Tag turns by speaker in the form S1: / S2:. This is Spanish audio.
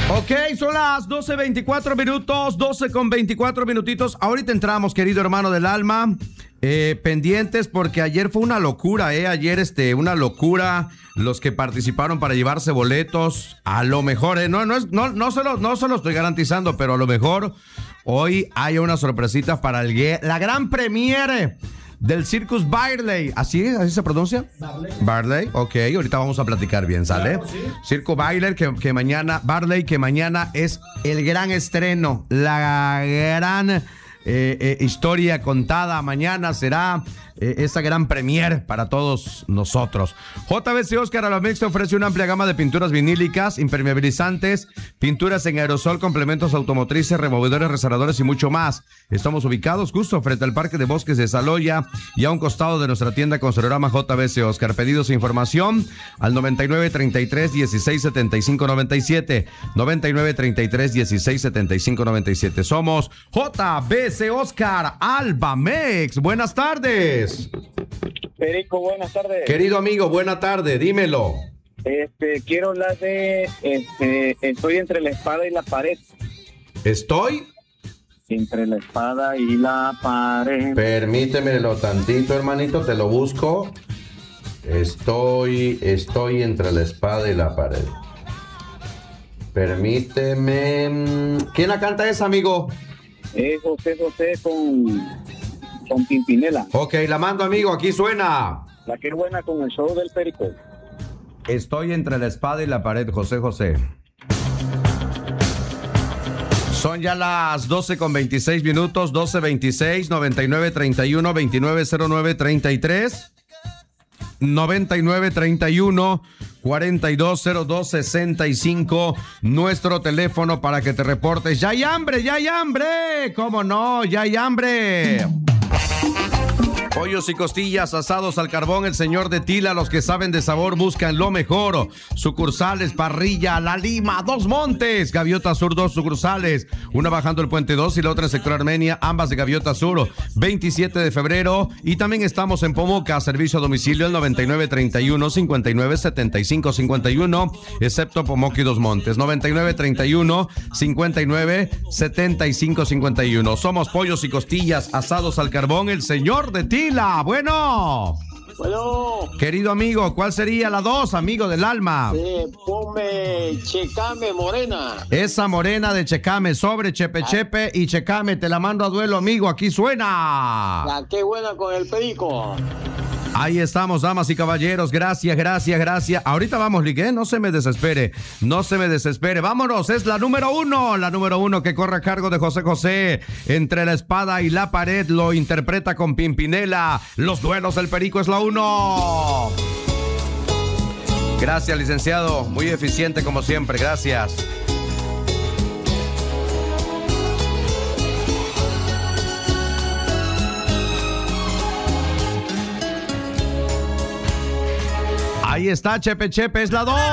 S1: Ok, son las 12:24 minutos, 12 con 24 minutitos. Ahorita entramos, querido hermano del alma. Pendientes porque ayer fue una locura, ayer una locura. Los que participaron para llevarse boletos, a lo mejor, no se lo estoy garantizando, pero a lo mejor hoy hay una sorpresita para la gran premiere del Circus Barley. ¿Así se pronuncia? Barley, ok, ahorita vamos a platicar bien, ¿sale? Claro, sí. Circo Barley, que mañana es el gran estreno, la gran historia contada. Mañana será esa gran premier para todos nosotros. JBC Oscar Alamex te ofrece una amplia gama de pinturas vinílicas, impermeabilizantes, pinturas en aerosol, complementos automotrices, removedores, rezaradores y mucho más. Estamos ubicados justo frente al Parque de Bosques de Saloya y a un costado de nuestra tienda Conserorama JBC Oscar. Pedidos e información al 9933-167597. 9933-167597. Somos JBC Oscar Albamex. Buenas tardes.
S2: Perico, buenas tardes.
S1: Querido amigo, buena tarde, dímelo.
S2: Quiero hablar de, estoy entre la espada y la pared.
S1: ¿Estoy?
S2: Entre la espada y la pared.
S1: Permítemelo tantito, hermanito, te lo busco. Estoy entre la espada y la pared. Permíteme. ¿Quién la canta esa, amigo?
S2: José con Pimpinela.
S1: Ok, la mando, amigo, aquí suena.
S2: La que es buena con el show del Perico.
S1: Estoy entre la espada y la pared, José. Son ya las 12 con 26 minutos, 12:26, 9931 290933, 9931 420265, nuestro teléfono para que te reportes. ¡Ya hay hambre! ¿Cómo no? ¡Ya hay hambre! Pollos y costillas asados al carbón, el señor de Tila. Los que saben de sabor buscan lo mejor. Sucursales, Parrilla, La Lima, Dos Montes, Gaviota Sur, 2 sucursales. Una bajando el Puente 2 y la otra en sector Armenia, ambas de Gaviota Sur. 27 de febrero. Y también estamos en Pomoca, servicio a domicilio el 9931-597551, excepto Pomoca y Dos Montes. 9931-597551. Somos Pollos y Costillas asados al carbón, el señor de Tila. Bueno. Querido amigo, ¿cuál sería la 2, amigo del alma?
S2: Ponme Checame Morena.
S1: Esa morena de Checame, sobre Chepe y Checame, te la mando a duelo, amigo, aquí suena.
S2: La que buena con el Perico.
S1: Ahí estamos, damas y caballeros, gracias. Ahorita vamos, Ligue, no se me desespere. Vámonos, es la número uno que corre a cargo de José. Entre la espada y la pared, lo interpreta con Pimpinela. Los duelos del Perico es la 1. Gracias, licenciado, muy eficiente como siempre, gracias. Ahí está, Chepe, es la 2.